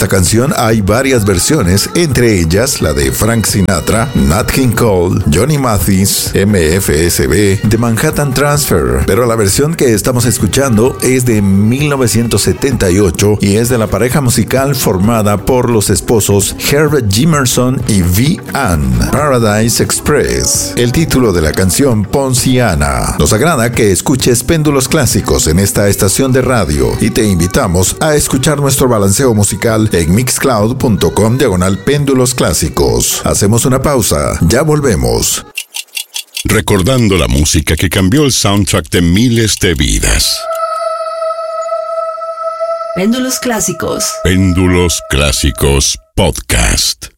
esta canción hay varias versiones, entre ellas la de Frank Sinatra, Nat King Cole, Johnny Mathis, MFSB, The Manhattan Transfer, pero la versión que estamos escuchando es de 1978 y es de la pareja musical formada por los esposos Herbert Jimerson y V. Ann, Paradise Express. El título de la canción, Ponciana. Nos agrada que escuches Péndulos Clásicos en esta estación de radio y te invitamos a escuchar nuestro balanceo musical en mixcloud.com/Péndulos Clásicos. Hacemos una pausa, ya volvemos. Recordando la música que cambió el soundtrack de miles de vidas. Péndulos Clásicos. Péndulos Clásicos Podcast.